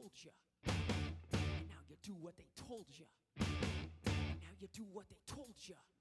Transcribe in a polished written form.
told you. And now you do what they told you. And now you do what they told you.